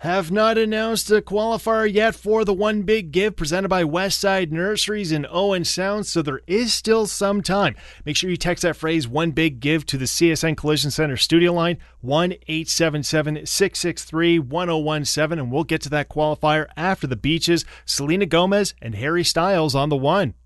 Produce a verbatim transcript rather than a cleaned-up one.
have not announced a qualifier yet for the One Big Give presented by Westside Nurseries in Owen Sound, so there is still some time. Make sure you text that phrase One Big Give to the C S N Collision Center studio line, one eight seven seven, six six three, one oh one seven, and we'll get to that qualifier after the Beaches, Selena Gomez and Harry Styles on the one.